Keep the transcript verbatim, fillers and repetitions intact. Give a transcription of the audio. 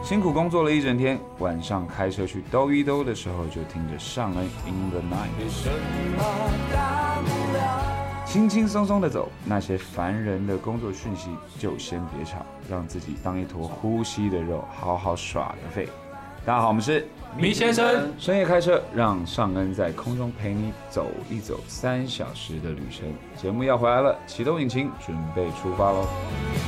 辛苦工作了一整天，晚上开车去兜一兜的时候，就听着尚恩 In the Night， 轻轻松松的走，那些烦人的工作讯息就先别吵，让自己当一坨呼吸的肉，好好耍个废。大家好，我们是米先生， 深夜开车，让尚恩在空中陪你走一走三小时的旅程。节目要回来了，启动引擎，准备出发喽！